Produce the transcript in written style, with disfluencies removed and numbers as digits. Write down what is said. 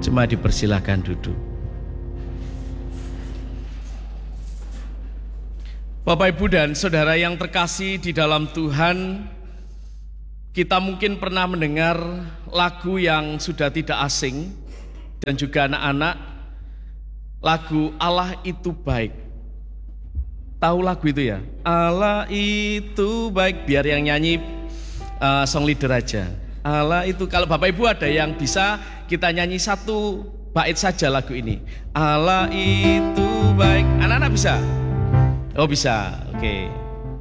Cuma dipersilahkan duduk. Bapak, Ibu, dan Saudara yang terkasih di dalam Tuhan, kita mungkin pernah mendengar lagu yang sudah tidak asing, dan juga anak-anak, lagu Allah itu baik. Tahu lagu itu ya? Allah itu baik. Biar yang nyanyi song leader aja. Allah itu, kalau Bapak Ibu ada yang bisa, kita nyanyi satu bait saja lagu ini. Allah itu baik. Anak-anak bisa? Oh bisa, oke.